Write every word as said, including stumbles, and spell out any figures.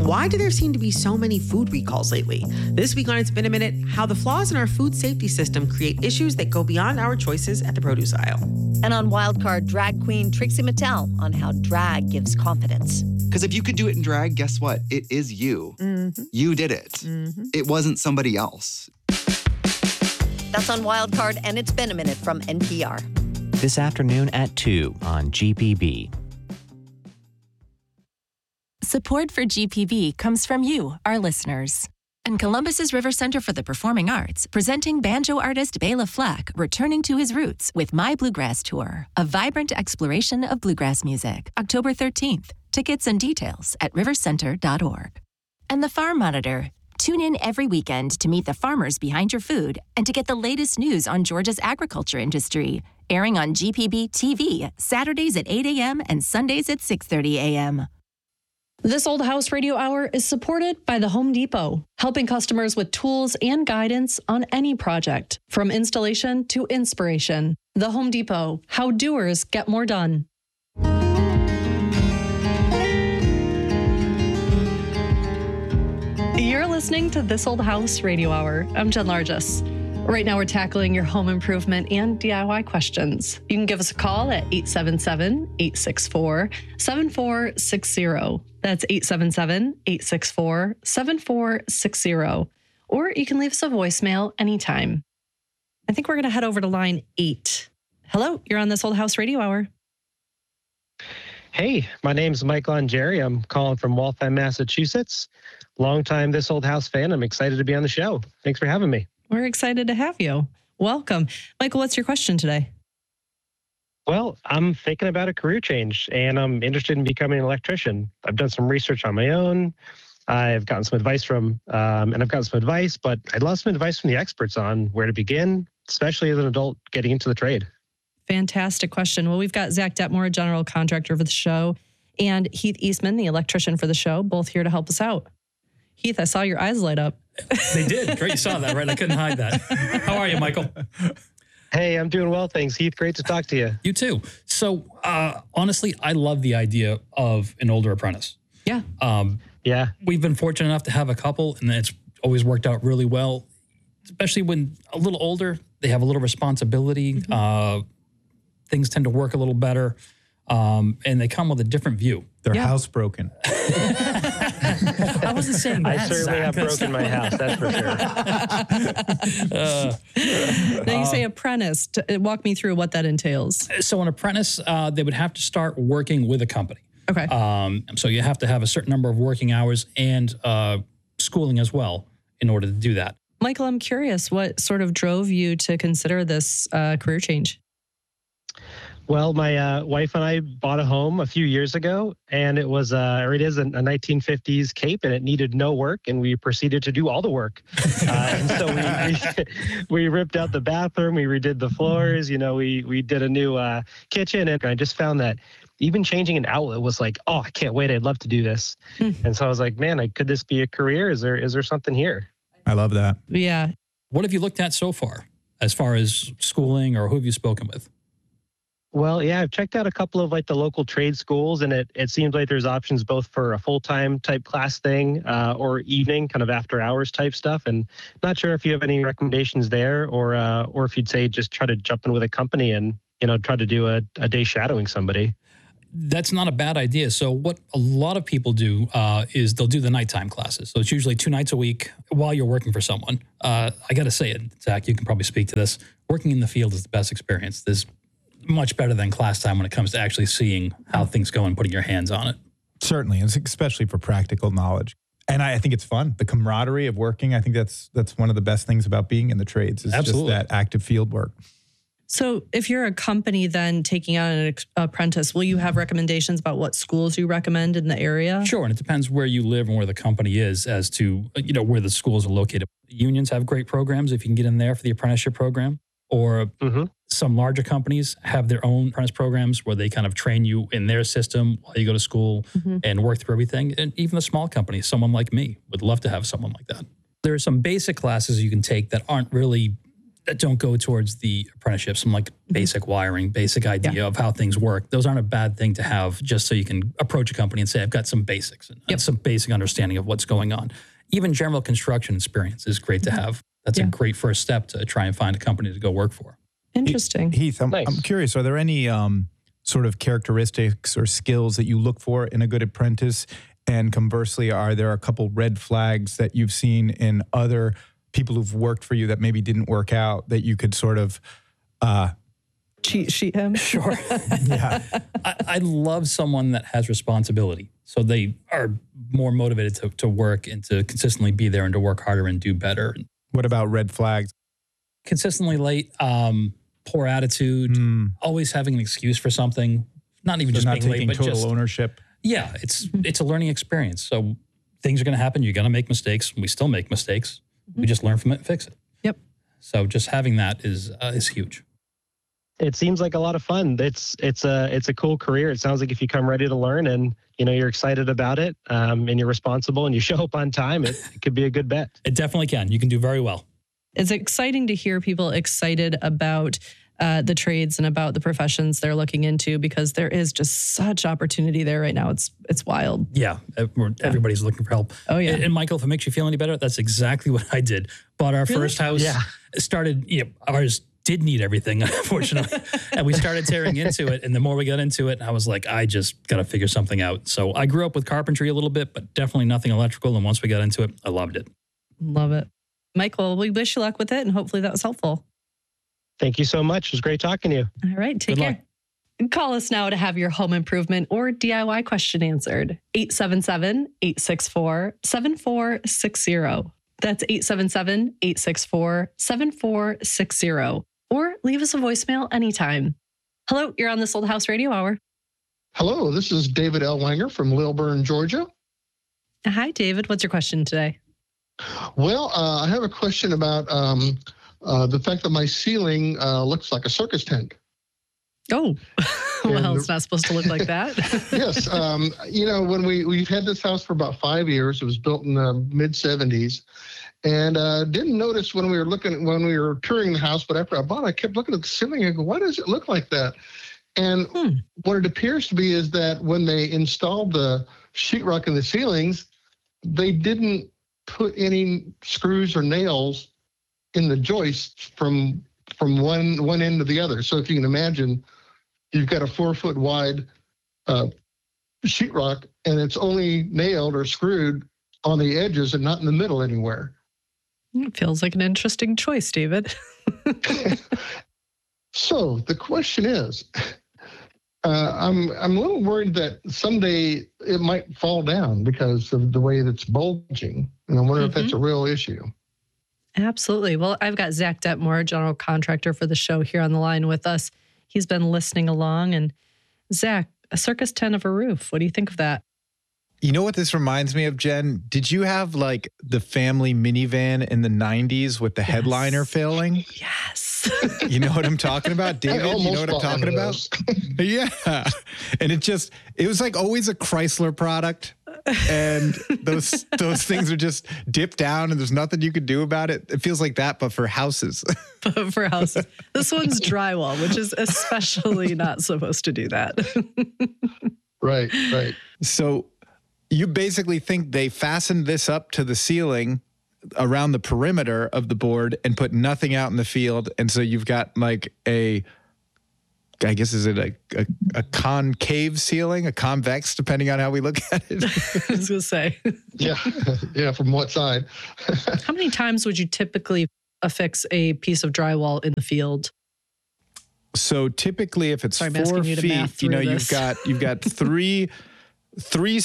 Why do there seem to be so many food recalls lately? This week on It's Been a Minute, how the flaws in our food safety system create issues that go beyond our choices at the produce aisle. And on Wildcard, drag queen Trixie Mattel on how drag gives confidence. Because if you could do it in drag, guess what? It is you. Mm-hmm. You did it. Mm-hmm. It wasn't somebody else. That's on Wildcard, and It's Been a Minute from N P R. This afternoon at two on G P B. Support for G P B comes from you, our listeners. And Columbus's River Center for the Performing Arts, presenting banjo artist Bela Fleck returning to his roots with My Bluegrass Tour, a vibrant exploration of bluegrass music, October thirteenth. Tickets and details at river center dot org. And the Farm Monitor. Tune in every weekend to meet the farmers behind your food and to get the latest news on Georgia's agriculture industry, airing on G P B T V, Saturdays at eight a.m. and Sundays at six thirty a.m. This Old House Radio Hour is supported by the Home Depot, helping customers with tools and guidance on any project, from installation to inspiration. The Home Depot, how doers get more done. You're listening to This Old House Radio Hour. I'm Jen Largess. Right now, we're tackling your home improvement and D I Y questions. You can give us a call at eight seven seven, eight six four, seven four six zero. That's eight seven seven, eight six four, seven four six zero. Or you can leave us a voicemail anytime. I think we're going to head over to line eight. Hello, you're on This Old House Radio Hour. Hey, my name's Mike Longeri. I'm calling from Waltham, Massachusetts. Longtime This Old House fan. I'm excited to be on the show. Thanks for having me. We're excited to have you. Welcome. Michael, what's your question today? Well, I'm thinking about a career change, and I'm interested in becoming an electrician. I've done some research on my own. I've gotten some advice from, um, and I've gotten some advice, but I'd love some advice from the experts on where to begin, especially as an adult getting into the trade. Fantastic question. Well, we've got Zach Detmore, general contractor for the show, and Heath Eastman, the electrician for the show, both here to help us out. Heath, I saw your eyes light up. They did. Great. You saw that, right? I couldn't hide that. How are you, Michael? Hey, I'm doing well, thanks. Heath, great to talk to you. You too. So, uh, honestly, I love the idea of an older apprentice. Yeah. Um, yeah. We've been fortunate enough to have a couple, and it's always worked out really well, especially when a little older, they have a little responsibility. Mm-hmm. Uh, things tend to work a little better, um, and they come with a different view. They're Yeah. housebroken. I wasn't saying that. I certainly Zach. have broken my house, that's for sure. uh, Now you say apprentice. T- Walk me through what that entails. so an apprentice, uh, they would have to start working with a company. Okay. Um, so you have to have a certain number of working hours and uh, schooling as well in order to do that. Michael, I'm curious, what sort of drove you to consider this uh, career change? Well, my uh, wife and I bought a home a few years ago, and it was, uh, or it is a, a nineteen fifties Cape, and it needed no work, and we proceeded to do all the work. Uh, and so we, we we ripped out the bathroom, we redid the floors, you know, we we did a new uh, kitchen, and I just found that even changing an outlet was like, oh, I can't wait, I'd love to do this. And so I was like, man, I, could this be a career? Is there is there something here? I love that. Yeah. What have you looked at so far as far as schooling, or who have you spoken with? Well, yeah, I've checked out a couple of like the local trade schools, and it, it seems like there's options both for a full-time type class thing uh, or evening kind of after hours type stuff. And not sure if you have any recommendations there, or uh, or if you'd say just try to jump in with a company and, you know, try to do a, a day shadowing somebody. That's not a bad idea. So what a lot of people do uh, is they'll do the nighttime classes. So it's usually two nights a week while you're working for someone. Uh, I got to say it, Zach, you can probably speak to this. Working in the field is the best experience. There's much better than class time when it comes to actually seeing how things go and putting your hands on it. Certainly, and especially for practical knowledge. And I, I think it's fun. The camaraderie of working, I think that's that's one of the best things about being in the trades is Absolutely. just that active field work. So if you're a company then taking on an ex- apprentice, will you have recommendations about what schools you recommend in the area? Sure, and it depends where you live and where the company is as to, you know, where the schools are located. Unions have great programs if you can get in there for the apprenticeship program, or Mm-hmm. some larger companies have their own apprentice programs where they kind of train you in their system while you go to school Mhm. and work through everything. And even the small companies, someone like me would love to have someone like that. There are some basic classes you can take that aren't really that don't go towards the apprenticeship, some like basic wiring, basic idea Yeah. of how things work. Those aren't a bad thing to have just so you can approach a company and say, I've got some basics and, Yep. and some basic understanding of what's going on. Even general construction experience is great to have. That's Yeah. a great first step to try and find a company to go work for. Interesting. Heath, I'm, Nice. I'm curious, are there any um, sort of characteristics or skills that you look for in a good apprentice? And conversely, are there a couple red flags that you've seen in other people who've worked for you that maybe didn't work out that you could sort of, uh, Cheat sheet him. Sure. yeah, I, I love someone that has responsibility. So they are more motivated to, to work and to consistently be there and to work harder and do better. what about red flags? Consistently late, um, poor attitude, Mm, always having an excuse for something, not even so just not being taking late, but total just, ownership. yeah, it's it's a learning experience. So things are going to happen. You're going to make mistakes. We still make mistakes. We just learn from it and fix it. Yep. So just having that is uh, is huge. It seems like a lot of fun. It's it's a it's a cool career. It sounds like if you come ready to learn and you know you're excited about it, um, and you're responsible and you show up on time, it, it could be a good bet. It definitely can. You can do very well. It's exciting to hear people excited about uh, the trades and about the professions they're looking into because there is just such opportunity there right now. It's it's wild. Yeah, everybody's looking for help. Oh, yeah. And, and Michael, if it makes you feel any better, that's exactly what I did. Bought our Really? first house. Yeah. Started, you know, ours did need everything, unfortunately. And we started tearing into it. And the more we got into it, I was like, I just got to figure something out. So I grew up with carpentry a little bit, but definitely nothing electrical. And once we got into it, I loved it. Love it. Michael, we wish you luck with it and hopefully that was helpful. Thank you so much. It was great talking to you. All right, take Good care. luck. Call us now to have your home improvement or D I Y question answered. eight seven seven, eight six four, seven four six zero. That's eight seven seven, eight six four, seven four six zero. Or leave us a voicemail anytime. Hello, you're on This Old House Radio Hour. Hello, this is David Ellwanger from Lilburn, Georgia. Hi, David. What's your question today? Well, uh, I have a question about um, uh, the fact that my ceiling uh, looks like a circus tent. Oh, well, And- it's not supposed to look like that. Yes, um, you know, when we, we've had this house for about five years, it was built in the mid seventies, and uh, didn't notice when we were looking, when we were touring the house, but after I bought it, I kept looking at the ceiling and go, why does it look like that? And Hmm. what it appears to be is that when they installed the sheetrock in the ceilings, they didn't put any screws or nails in the joists from from one one end to the other. So if you can imagine, you've got a four foot wide uh, sheetrock, and it's only nailed or screwed on the edges and not in the middle anywhere. It feels like an interesting choice, David. So the question is, uh, I'm I'm a little worried that someday it might fall down because of the way that's bulging, and I wonder if that's a real issue. Absolutely. Well, I've got Zach Detmore, general contractor for the show, here on the line with us. He's been listening along. And Zach, a circus tent of a roof. What do you think of that? You know what this reminds me of, Jen? Did you have like the family minivan in the nineties with the Yes. headliner failing? Yes. You know what I'm talking about, I David? You almost know what I'm bought talking one of about? those. Yeah. And it just, it was like always a Chrysler product. And those those things are just dipped down and there's nothing you could do about it. It feels like that, but for houses. For houses. This one's drywall, which is especially not supposed to do that. Right, right. So you basically think they fastened this up to the ceiling around the perimeter of the board and put nothing out in the field. And so you've got like a, I guess, is it a, a, a concave ceiling, a convex, depending on how we look at it? I was going to say. Yeah, yeah. From what side? How many times would you typically affix a piece of drywall in the field? So typically if it's Sorry, I'm four asking you to math feet, you know, through you've this. got, you've got three, three